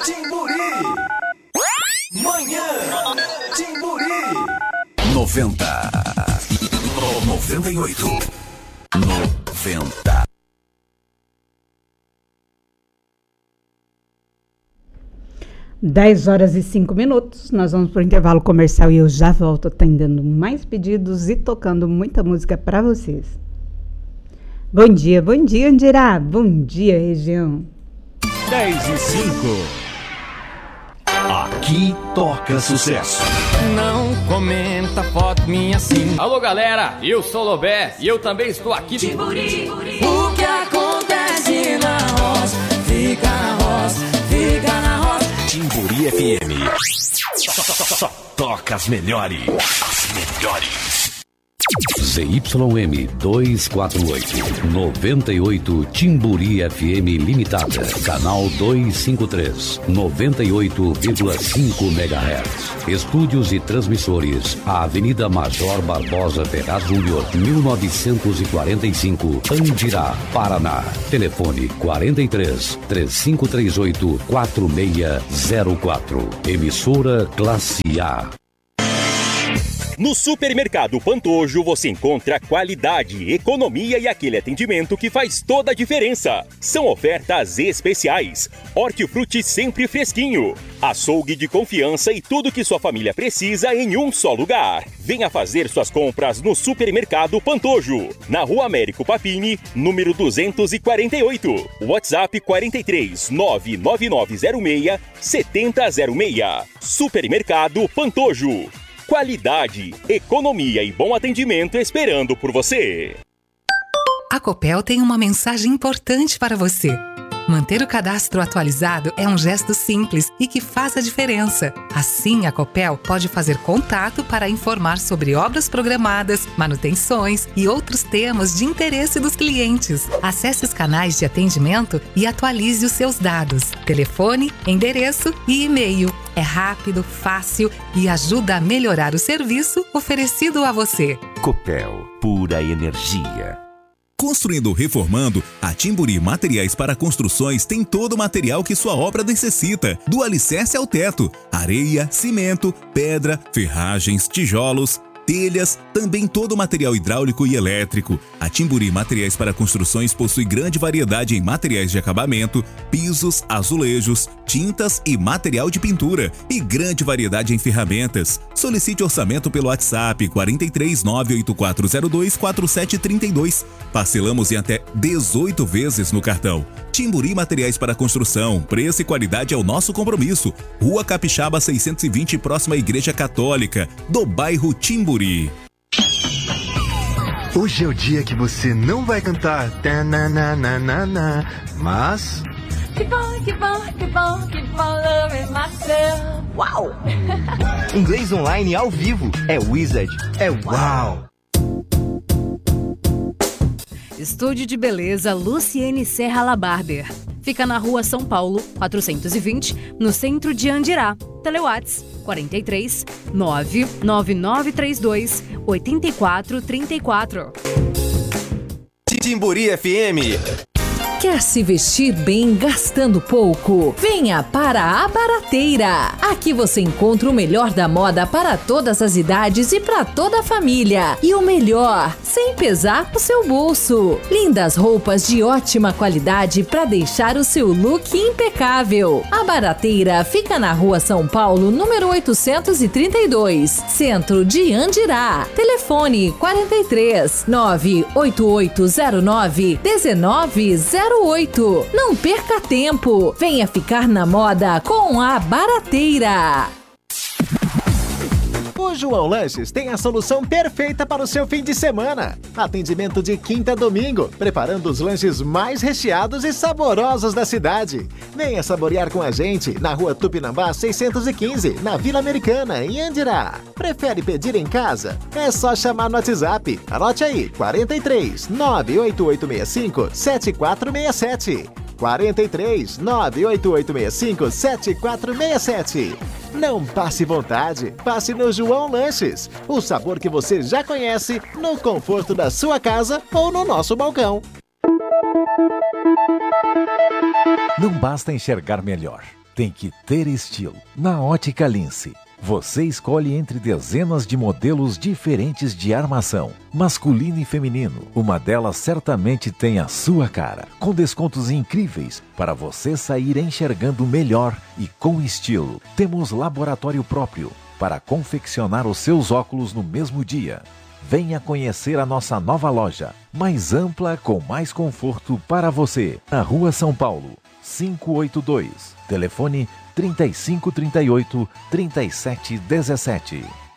Timburi. Manhã Timburi. 98. 90. Dez horas e 5 minutos, nós vamos para o intervalo comercial e eu já volto atendendo mais pedidos e tocando muita música para vocês. Bom dia, Andirá, bom dia, região. 10:05. Aqui toca sucesso. Não comenta foto minha assim. Alô galera, eu sou o Lobé e eu também estou aqui. Timburi. O que acontece na roça, fica na roça, fica na roça. Timburi FM. Só toca as melhores. As melhores. ZYM 248, 98 Timburi FM Limitada, canal 253, 98,5 MHz. Estúdios e transmissores, a Avenida Major Barbosa Ferraz Júnior, 1945, Andirá, Paraná. Telefone 43 3538 4604. Emissora Classe A. No Supermercado Pantojo você encontra qualidade, economia e aquele atendimento que faz toda a diferença. São ofertas especiais, hortifruti sempre fresquinho, açougue de confiança e tudo que sua família precisa em um só lugar. Venha fazer suas compras no Supermercado Pantojo, na Rua Américo Papini, número 248. WhatsApp 43 99906 7006. Supermercado Pantojo. Qualidade, economia e bom atendimento esperando por você. A Copel tem uma mensagem importante para você. Manter o cadastro atualizado é um gesto simples e que faz a diferença. Assim, a Copel pode fazer contato para informar sobre obras programadas, manutenções e outros temas de interesse dos clientes. Acesse os canais de atendimento e atualize os seus dados, telefone, endereço e e-mail. É rápido, fácil e ajuda a melhorar o serviço oferecido a você. Copel, pura energia. Construindo ou reformando, a Timburi Materiais para Construções tem todo o material que sua obra necessita, do alicerce ao teto, areia, cimento, pedra, ferragens, tijolos, telhas, também todo o material hidráulico e elétrico. A Timburi Materiais para Construções possui grande variedade em materiais de acabamento, pisos, azulejos, tintas e material de pintura e grande variedade em ferramentas. Solicite orçamento pelo WhatsApp 43 98402 4732. Parcelamos em até 18 vezes no cartão. Timburi Materiais para Construção, preço e qualidade é o nosso compromisso. Rua Capixaba 620, próxima à Igreja Católica, do bairro Timburi. Hoje é o dia que você não vai cantar tananana, mas... Que bom, que bom, que bom, que bom, loving myself. Uau! Inglês online ao vivo é Wizard, é uau! Estúdio de Beleza Luciene Serra Labarder. Fica na Rua São Paulo, 420, no centro de Andirá. Telewhats 43 99932 8434. Timburi FM. Quer se vestir bem gastando pouco? Venha para a Barateira. Aqui você encontra o melhor da moda para todas as idades e para toda a família. E o melhor, sem pesar o seu bolso. Lindas roupas de ótima qualidade para deixar o seu look impecável. A Barateira fica na Rua São Paulo, número 832, centro de Andirá. Telefone 43 98809 1908. Não perca tempo. Venha ficar na moda com a Barateira. O João Lanches tem a solução perfeita para o seu fim de semana. Atendimento de quinta a domingo, preparando os lanches mais recheados e saborosos da cidade. Venha saborear com a gente na Rua Tupinambá 615, na Vila Americana, em Andirá. Prefere pedir em casa? É só chamar no WhatsApp. Anote aí, 43 98865 7467. 43 98865 7467. Não passe vontade, passe no João Lanches. O sabor que você já conhece, no conforto da sua casa ou no nosso balcão. Não basta enxergar melhor. tem que ter estilo. Na Ótica Lince, você escolhe entre dezenas de modelos diferentes de armação, masculino e feminino. Uma delas certamente tem a sua cara, com descontos incríveis para você sair enxergando melhor e com estilo. Temos laboratório próprio para confeccionar os seus óculos no mesmo dia. Venha conhecer a nossa nova loja, mais ampla, com mais conforto para você. Na Rua São Paulo, 582. Telefone 3538-3717.